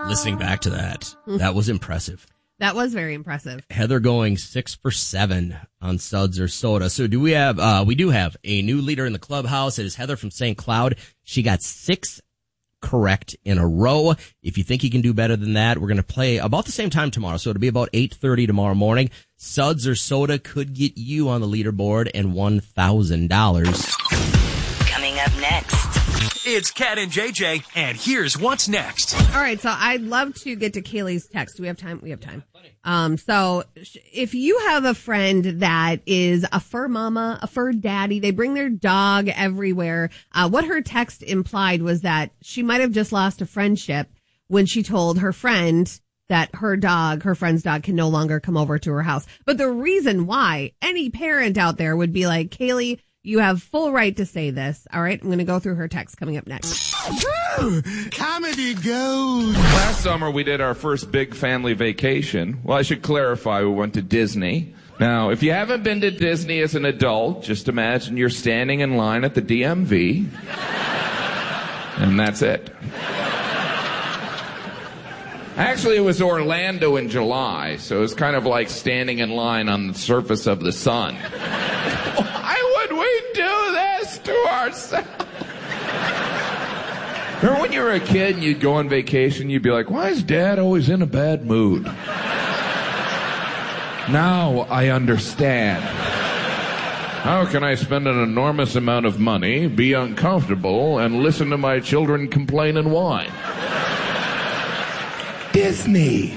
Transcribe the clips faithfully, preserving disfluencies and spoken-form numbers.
Listening back to that, that was impressive. That was very impressive. Heather going six for seven on Suds or Soda. So do we have, uh, we do have a new leader in the clubhouse. It is Heather from Saint Cloud. She got six correct in a row. If you think you can do better than that, we're going to play about the same time tomorrow. So it'll be about eight thirty tomorrow morning. Suds or Soda could get you on the leaderboard and one thousand dollars. Coming up next. It's Kat and J J, and here's what's next. All right, so I'd love to get to Kaylee's text. Do we have time? We have time. Um, so if you have a friend that is a fur mama, a fur daddy, they bring their dog everywhere. Uh, what her text implied was that she might have just lost a friendship when she told her friend that her dog, her friend's dog, can no longer come over to her house. But the reason why any parent out there would be like, Kaylee, you have full right to say this. All right, I'm going to go through her text coming up next. Woo! Comedy goes. Last summer, we did our first big family vacation. Well, I should clarify, we went to Disney. Now, if you haven't been to Disney as an adult, just imagine you're standing in line at the D M V. And that's it. Actually, it was Orlando in July, so it was kind of like standing in line on the surface of the sun. Why would we do this to ourselves? Remember when you were a kid and you'd go on vacation, you'd be like, why is Dad always in a bad mood? Now I understand. How can I spend an enormous amount of money, be uncomfortable, and listen to my children complain and whine? Disney.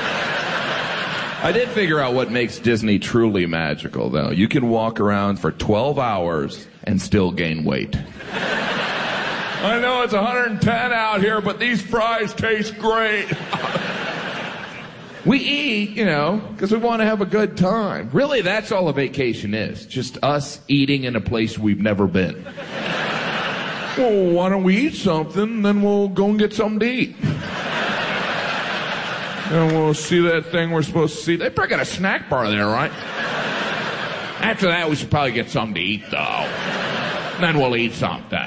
I did figure out what makes Disney truly magical, though. You can walk around for twelve hours and still gain weight. I know it's one hundred ten out here, but these fries taste great. We eat, you know, because we want to have a good time. Really, that's all a vacation is. Just us eating in a place we've never been. Well, why don't we eat something, then we'll go and get something to eat. And we'll see that thing we're supposed to see. They probably got a snack bar there, right? After that, we should probably get something to eat, though. Then we'll eat something.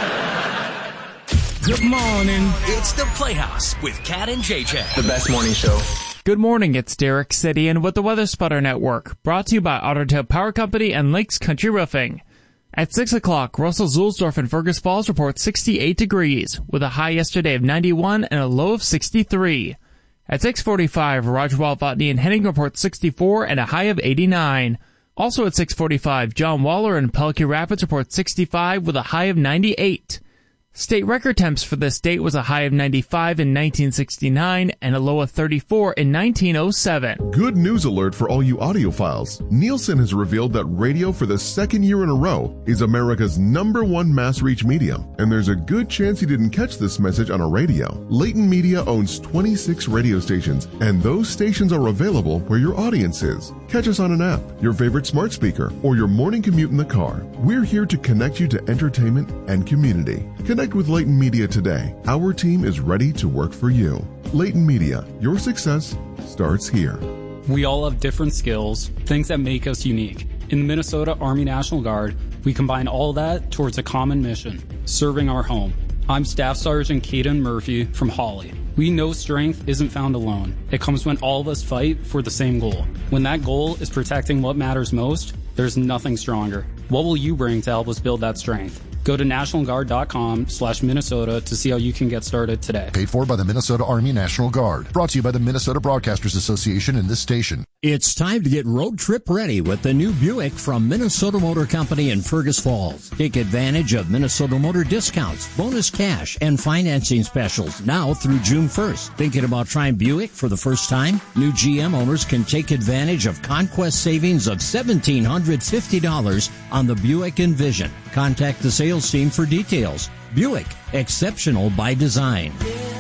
Good morning. It's the Playhouse with Kat and J J. The best morning show. Good morning, it's Derek Sidian with the Weather Spotter Network, brought to you by Ottertail Power Company and Lakes Country Roofing. At six o'clock, Russell Zulsdorf and Fergus Falls report sixty-eight degrees, with a high yesterday of ninety-one and a low of sixty-three. At six forty-five, Roger Walvatney and Henning report sixty-four and a high of eighty-nine. Also at six forty-five, John Waller and Pelican Rapids report sixty-five with a high of ninety-eight. State record temps for this date was a high of ninety-five in nineteen sixty-nine and a low of thirty-four in nineteen oh seven. Good news alert for all you audiophiles. Nielsen has revealed that radio for the second year in a row is America's number one mass reach medium, and there's a good chance you didn't catch this message on a radio. Leighton Media owns twenty-six radio stations, and those stations are available where your audience is. Catch us on an app, your favorite smart speaker, or your morning commute in the car. We're here to connect you to entertainment and community. Connect with Leighton Media today. Our team is ready to work for you. Leighton Media, your success starts here. We all have different skills, things that make us unique. In the Minnesota Army National Guard, we combine all that towards a common mission, serving our home. I'm Staff Sergeant Caden Murphy from Hawley. We know strength isn't found alone. It comes when all of us fight for the same goal. When that goal is protecting what matters most, there's nothing stronger. What will you bring to help us build that strength? Go to nationalguard.com slash Minnesota to see how you can get started today. Paid for by the Minnesota Army National Guard. Brought to you by the Minnesota Broadcasters Association and this station. It's time to get road trip ready with the new Buick from Minnesota Motor Company in Fergus Falls. Take advantage of Minnesota Motor discounts, bonus cash, and financing specials now through June first. Thinking about trying Buick for the first time? New G M owners can take advantage of conquest savings of one thousand seven hundred fifty dollars on the Buick Envision. Contact the sales team for details. Buick, exceptional by design.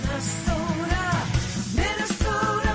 Minnesota, Minnesota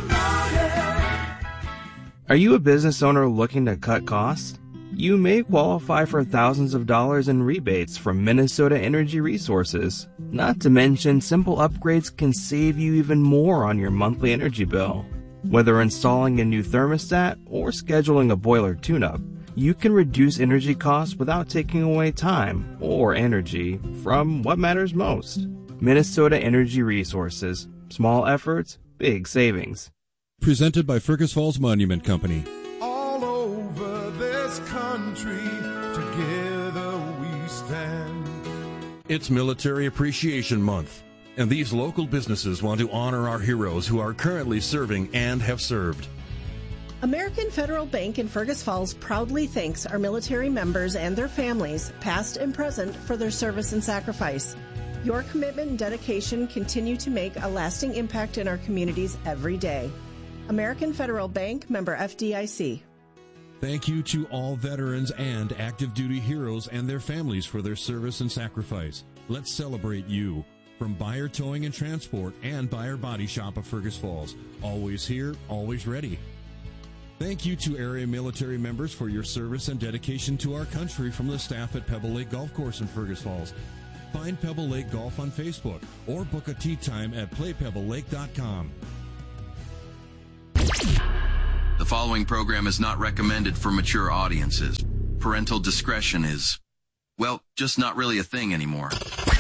Motor. Are you a business owner looking to cut costs? You may qualify for thousands of dollars in rebates from Minnesota Energy Resources. Not to mention, simple upgrades can save you even more on your monthly energy bill. Whether installing a new thermostat or scheduling a boiler tune-up, you can reduce energy costs without taking away time or energy from what matters most. Minnesota Energy Resources. Small efforts, big savings. Presented by Fergus Falls Monument Company. All over this country, together we stand. It's Military Appreciation Month, and these local businesses want to honor our heroes who are currently serving and have served. American Federal Bank in Fergus Falls proudly thanks our military members and their families, past and present, for their service and sacrifice. Your commitment and dedication continue to make a lasting impact in our communities every day. American Federal Bank, member F D I C. Thank you to all veterans and active duty heroes and their families for their service and sacrifice. Let's celebrate you. From Buyer Towing and Transport and Buyer Body Shop of Fergus Falls. Always here, always ready. Thank you to area military members for your service and dedication to our country from the staff at Pebble Lake Golf Course in Fergus Falls. Find Pebble Lake Golf on Facebook or book a tee time at play pebble lake dot com. The following program is not recommended for mature audiences. Parental discretion is, well, just not really a thing anymore.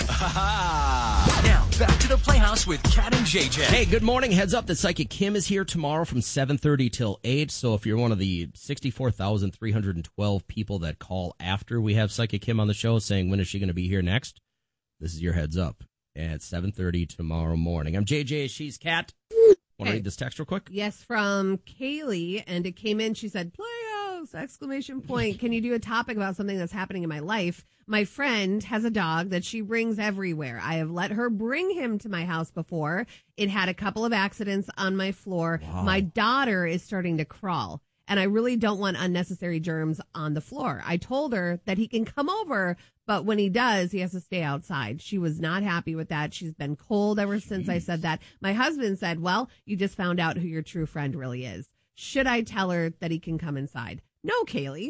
Now, back to the Playhouse with Cat and J J. Hey, good morning. Heads up that Psychic Kim is here tomorrow from seven thirty till eight. So if you're one of the sixty-four thousand three hundred twelve people that call after we have Psychic Kim on the show saying, when is she going to be here next? This is your heads up at seven thirty tomorrow morning. I'm J J. She's Cat. Want to read this text real quick? Yes, from Kaylee, and it came in. She said, Playhouse, exclamation point. Can you do a topic about something that's happening in my life? My friend has a dog that she brings everywhere. I have let her bring him to my house before. It had a couple of accidents on my floor. Wow. My daughter is starting to crawl, and I really don't want unnecessary germs on the floor. I told her that he can come over, but when he does, he has to stay outside. She was not happy with that. She's been cold ever Jeez. since I said that. My husband said, well, you just found out who your true friend really is. Should I tell her that he can come inside? No, Kaylee.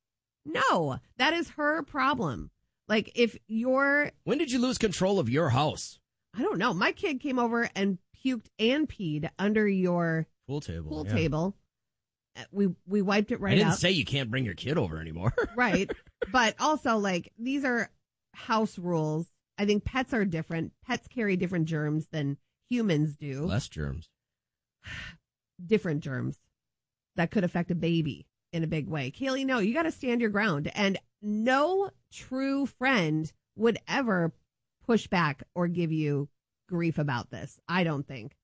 No, that is her problem. Like, if you're... When did you lose control of your house? I don't know. My kid came over and puked and peed under your pool table. Pool yeah. table. We we wiped it right I didn't out. say you can't bring your kid over anymore. Right. But also, like, these are house rules. I think pets are different. Pets carry different germs than humans do. Less germs. Different germs that could affect a baby in a big way. Kaylee, no, you got to stand your ground. And no true friend would ever push back or give you grief about this. I don't think.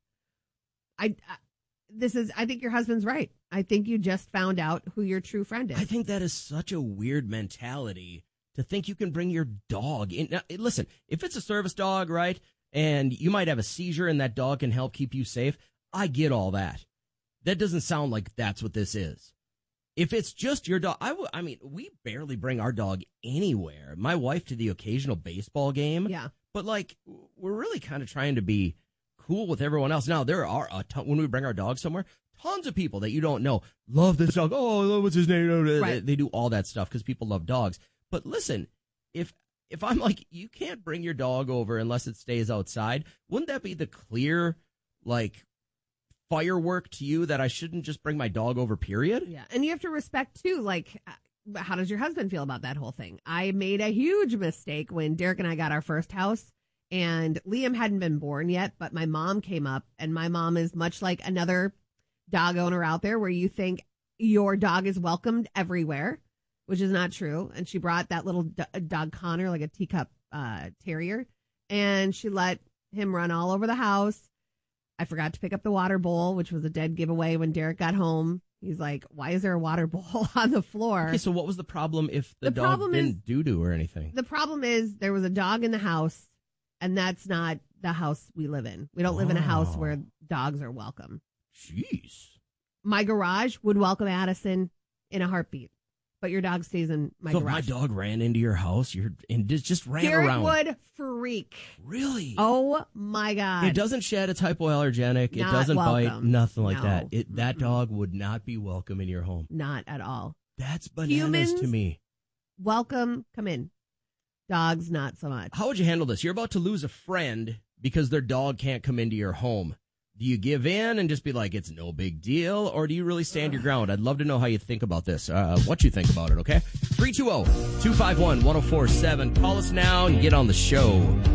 I, I this is, I think your husband's right. I think you just found out who your true friend is. I think that is such a weird mentality to think you can bring your dog in. Now, listen, if it's a service dog, right, and you might have a seizure and that dog can help keep you safe, I get all that. That doesn't sound like that's what this is. If it's just your dog, I, w- I mean, we barely bring our dog anywhere. My wife to the occasional baseball game. Yeah. But, like, we're really kind of trying to be cool with everyone else. Now, there are a ton, when we bring our dog somewhere, tons of people that you don't know love this dog. Oh, what's his name? Right. They, they do all that stuff because people love dogs. But listen, if if I'm like, you can't bring your dog over unless it stays outside, wouldn't that be the clear, like, firework to you that I shouldn't just bring my dog over, period? Yeah. And you have to respect, too, like, how does your husband feel about that whole thing? I made a huge mistake when Derek and I got our first house. And Liam hadn't been born yet, but my mom came up, and my mom is much like another dog owner out there where you think your dog is welcomed everywhere, which is not true. And she brought that little do- dog Connor, like a teacup uh, terrier, and she let him run all over the house. I forgot to pick up the water bowl, which was a dead giveaway when Derek got home. He's like, why is there a water bowl on the floor? Okay, so what was the problem if the, The dog problem didn't is- doo-doo or anything? The problem is there was a dog in the house. And that's not the house we live in. We don't live in a house where dogs are welcome. Jeez. My garage would welcome Addison in a heartbeat, but your dog stays in my so garage. if my dog ran into your house, you're and just, just ran Derek around. would freak. Really? Oh my God! It doesn't shed. It's hypoallergenic. Not it doesn't bite. welcome. Nothing like No. that. It, that dog would not be welcome in your home. Not at all. That's bananas Humans, to me. Welcome. Come in. Dogs, not so much. How would you handle this? You're about to lose a friend because their dog can't come into your home. Do you give in and just be like, it's no big deal? Or do you really stand your ground? I'd love to know how you think about this, uh, what you think about it, okay? three two zero, two five one, one zero four seven. Call us now and get on the show.